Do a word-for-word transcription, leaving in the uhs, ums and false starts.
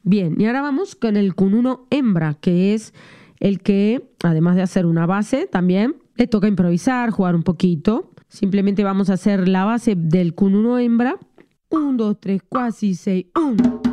Bien, y ahora vamos con el Kun uno hembra, que es el que, además de hacer una base, también le toca improvisar, jugar un poquito. Simplemente vamos a hacer la base del Kun uno hembra. Un, dos, tres, cuatro, seis, uno.